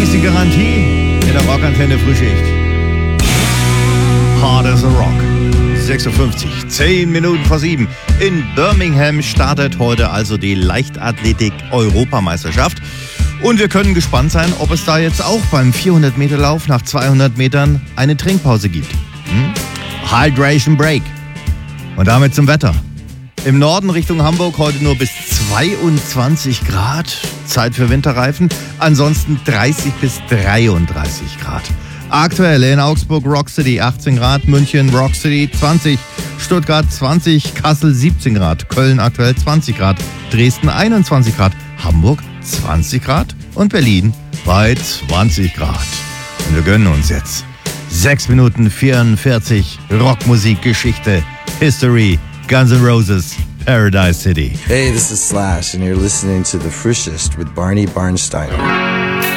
ist die Garantie in der Rockantenne Frühschicht. Hard as a Rock. 6.50 Uhr, 10 Minuten vor 7. In Birmingham startet heute also die Leichtathletik-Europameisterschaft. Und wir können gespannt sein, ob es da jetzt auch beim 400-Meter-Lauf nach 200 Metern eine Trinkpause gibt. Hydration Break. Und damit zum Wetter. Im Norden Richtung Hamburg heute nur bis 22 Grad. Zeit für Winterreifen. Ansonsten 30 bis 33 Grad. Aktuell in Augsburg Rock City 18 Grad, München Rock City 20, Stuttgart 20, Kassel 17 Grad, Köln aktuell 20 Grad, Dresden 21 Grad, Hamburg 20 Grad und Berlin bei 20 Grad. Und wir gönnen uns jetzt 6 Minuten 44 Rockmusik-Geschichte, History, Guns N' Roses, Paradise City. Hey, this is Slash and you're listening to The Frischest with Barney Barnstein.